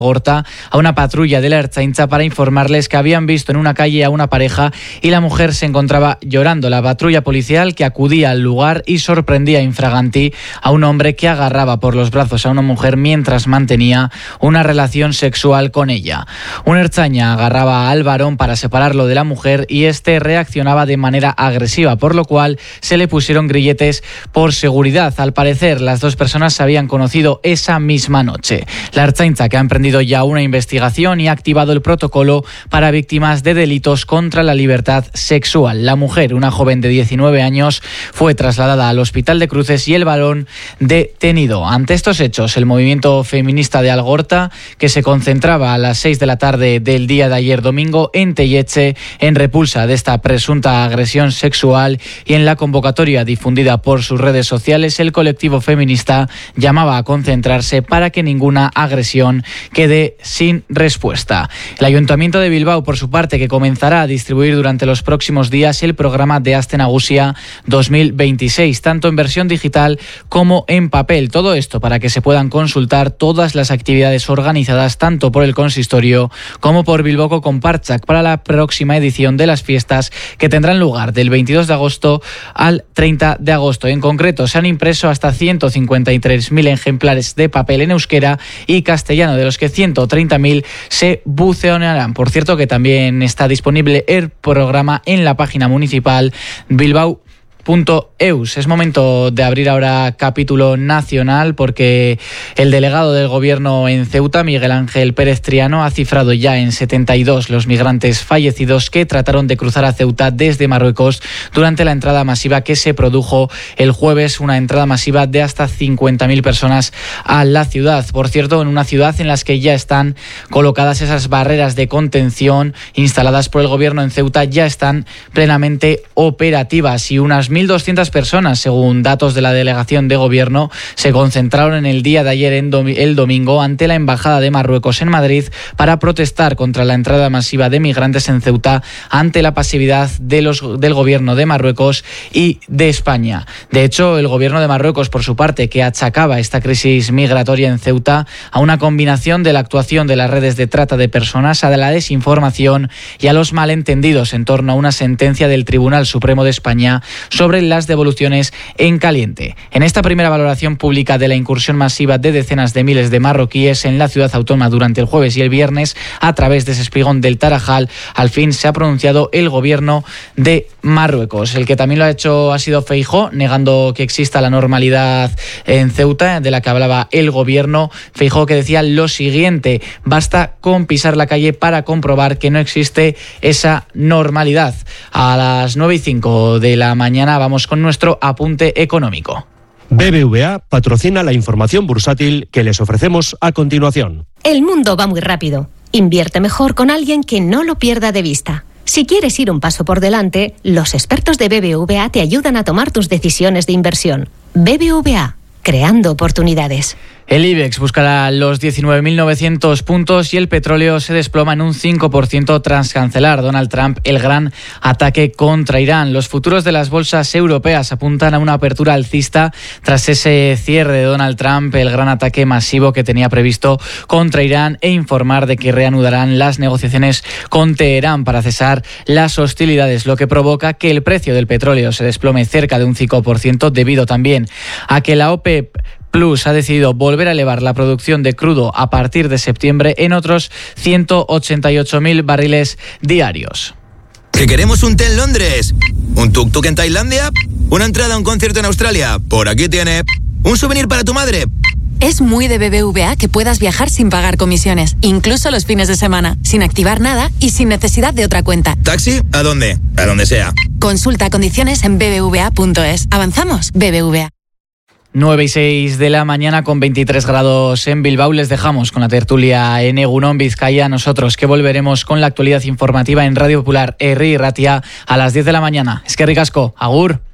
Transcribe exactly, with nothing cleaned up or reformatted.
Gorta a una patrulla de la Ertzaintza para informarles que habían visto en una calle a una pareja y la mujer se encontraba llorando. La patrulla policial que acudía al lugar y sorprendía infraganti a un hombre que agarraba por los brazos a una mujer mientras mantenía una relación sexual con ella. Un ertzaina agarraba al varón para separarlo de la mujer y este reaccionaba de manera agresiva, por lo cual se le pusieron grilletes por seguridad. Al parecer, las dos personas se habían conocido esa misma noche. La Ertzaintza, que ha emprendido ya una investigación y ha activado el protocolo para víctimas de delitos contra la libertad sexual. La mujer, una joven de diecinueve años, fue trasladada al Hospital de Cruces y el varón detenido. Ante estos hechos, el movimiento feminista de Algorta, que se concentraba a las seis de la tarde del día de ayer domingo en Telleche, en repulsa de esta presunta agresión sexual y en la convocatoria difundida por sus redes sociales, el colectivo feminista llamaba a concentrarse para que ninguna agresión quede sin respuesta. El Ayuntamiento de Bilbao, por su parte, que comenzará a distribuir durante los próximos días el programa de Aste Nagusia dos mil veintiséis, tanto en versión digital como en papel. Todo esto para que se puedan consultar todas las actividades organizadas tanto por el consistorio como por Bilboko Konpartsak para la próxima edición de las fiestas, que tendrán lugar del veintidós de agosto al treinta de agosto. En concreto, se han impreso hasta ciento cincuenta y tres mil ejemplares de papel en euskera y castellano, de los que ciento treinta mil se buceonarán. Por cierto, que también está disponible el programa en la página municipal bilbao punto eus. Es momento de abrir ahora capítulo nacional, porque el delegado del gobierno en Ceuta, Miguel Ángel Pérez Triano, ha cifrado ya en setenta y dos los migrantes fallecidos que trataron de cruzar a Ceuta desde Marruecos durante la entrada masiva que se produjo el jueves, una entrada masiva de hasta cincuenta mil personas a la ciudad. Por cierto, en una ciudad en la que ya están colocadas esas barreras de contención instaladas por el gobierno en Ceuta, ya están plenamente operativas, y unas mil doscientas personas, según datos de la delegación de gobierno, se concentraron en el día de ayer, en dom- el domingo, ante la Embajada de Marruecos en Madrid para protestar contra la entrada masiva de migrantes en Ceuta ante la pasividad de los, del gobierno de Marruecos y de España. De hecho, el gobierno de Marruecos, por su parte, que achacaba esta crisis migratoria en Ceuta a una combinación de la actuación de las redes de trata de personas, a la desinformación y a los malentendidos en torno a una sentencia del Tribunal Supremo de España sobre las devoluciones en caliente. En esta primera valoración pública de la incursión masiva de decenas de miles de marroquíes en la ciudad autónoma durante el jueves y el viernes a través de ese espigón del Tarajal, al fin se ha pronunciado el gobierno de Marruecos. El que también lo ha hecho ha sido Feijóo, negando que exista la normalidad en Ceuta de la que hablaba el gobierno. Feijóo, que decía lo siguiente: basta con pisar la calle para comprobar que no existe esa normalidad. A las nueve y cinco de la mañana vamos con nuestro apunte económico. B B V A patrocina la información bursátil que les ofrecemos a continuación. El mundo va muy rápido. Invierte mejor con alguien que no lo pierda de vista. Si quieres ir un paso por delante, los expertos de B B V A te ayudan a tomar tus decisiones de inversión. B B V A, creando oportunidades. El IBEX buscará los diecinueve mil novecientos puntos y el petróleo se desploma en un cinco por ciento tras cancelar Donald Trump el gran ataque contra Irán. Los futuros de las bolsas europeas apuntan a una apertura alcista tras ese cierre de Donald Trump, el gran ataque masivo que tenía previsto contra Irán, e informar de que reanudarán las negociaciones con Teherán para cesar las hostilidades, lo que provoca que el precio del petróleo se desplome cerca de un cinco por ciento, debido también a que la OPEP Plus ha decidido volver a elevar la producción de crudo a partir de septiembre en otros ciento ochenta y ocho mil barriles diarios. ¿Que queremos un té en Londres? ¿Un tuk-tuk en Tailandia? ¿Una entrada a un concierto en Australia? Por aquí tiene. ¿Un souvenir para tu madre? Es muy de B B V A que puedas viajar sin pagar comisiones, incluso los fines de semana, sin activar nada y sin necesidad de otra cuenta. ¿Taxi? ¿A dónde? A donde sea. Consulta condiciones en b b v a punto es. Avanzamos, B B V A. nueve y seis de la mañana con veintitrés grados en Bilbao. Les dejamos con la tertulia en Egunon Vizcaya. Nosotros que volveremos con la actualidad informativa en Radio Popular Herri y Ratia a las diez de la mañana. Eskerrik asko, agur.